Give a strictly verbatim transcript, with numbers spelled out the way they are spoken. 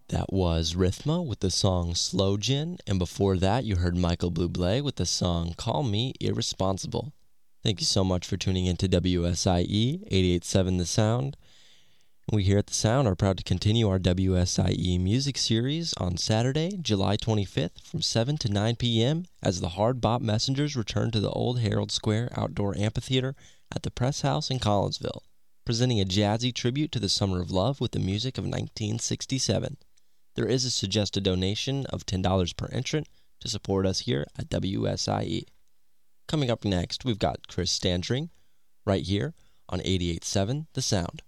That was Rhythma with the song Slow Gin, and before that you heard Michael Bublé with the song Call Me Irresponsible. Thank you so much for tuning in to W S I E eighty-eight point seven The Sound. We here at The Sound are proud to continue our W S I E music series on Saturday, July twenty-fifth from seven to nine p.m. as the Hard Bop Messengers return to the old Herald Square Outdoor Amphitheater at the Press House in Collinsville, presenting a jazzy tribute to the Summer of Love with the music of nineteen sixty-seven. There is a suggested donation of ten dollars per entrant to support us here at W S I E. Coming up next, we've got Chris Standring right here on eighty-eight point seven The Sound.